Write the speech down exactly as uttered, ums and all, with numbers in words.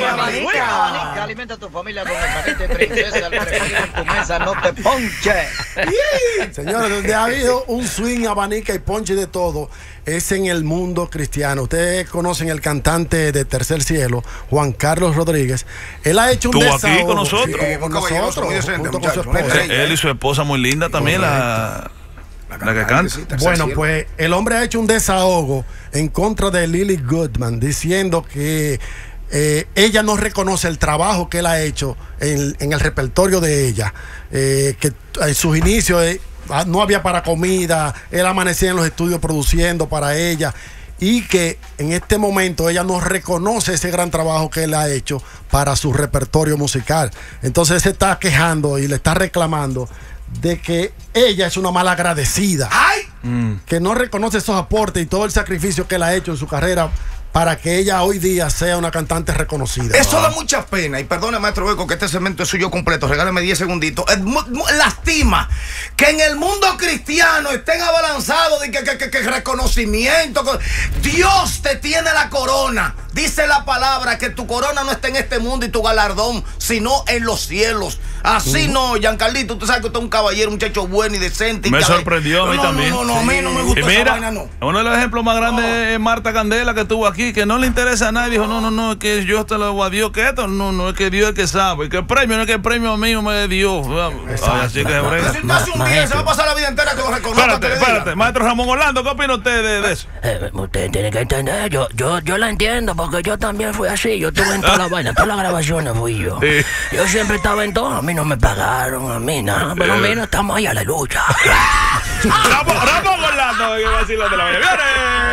abanica. Alimenta a tu familia con el paquete princesa, al preferido en tu mesa, no te ponche. Señores, donde ha habido un swing, abanica y ponche de todo, es en el mundo cristiano. Ustedes conocen el cantante de Tercer Cielo, Juan Carlos Rodríguez. Él ha hecho un Estuvo desahogo. aquí con nosotros. Sí, con nosotros, muy decente, junto con su muchacho, esposa. ¿eh? Él y su esposa muy linda también, la, la que canta. Bueno, pues el hombre ha hecho un desahogo en contra de Lily Goodman, diciendo que eh, ella no reconoce el trabajo que él ha hecho en, en el repertorio de ella, eh, que en sus inicios eh, no había para comida, él amanecía en los estudios produciendo para ella, y que en este momento ella no reconoce ese gran trabajo que él ha hecho para su repertorio musical. Entonces se está quejando y le está reclamando de que ella es una mala agradecida, ¡ay! Mm. que no reconoce esos aportes y todo el sacrificio que él ha hecho en su carrera para que ella hoy día sea una cantante reconocida. Eso ah. da mucha pena. Y perdone, maestro Beco, que este segmento es suyo completo. Regáleme diez segunditos. Es mu- mu- lastima que en el mundo cristiano estén abalanzados de que, que, que, que reconocimiento. Dios te tiene la corona. Dice la palabra que tu corona no está en este mundo y tu galardón, sino en los cielos. Así uh-huh. no, Giancarlito, tú sabes que usted es un caballero, un muchacho bueno y decente. Me y sorprendió a mí no, también. No, no, no, a mí no me gusta y mira, esa vaina, no. Uno de los ejemplos más grandes no. es Marta Candela, que estuvo aquí, que no le interesa a nadie. Dijo, no, no, no, es que yo te lo hago a Dios, que esto, no, no, es que Dios es que sabe. Que el premio no es que el premio mío me dio. Ay, así que Pero si no hace un día, se va a pasar la vida entera que lo reconozca. Espérate, espérate, maestro Ramón Orlando, ¿qué opina usted de, de eso? Eh, usted tiene que entender, yo, yo, yo la entiendo, porque yo también fui así. Yo estuve en toda la vaina, todas las grabaciones fui yo. Sí. Yo siempre estaba en todo, a mí no me pagaron, a mí nada, pero eh. mira, estamos ahí, aleluya. Ramón Orlando, que vacilo de la vaina. ¡Viene!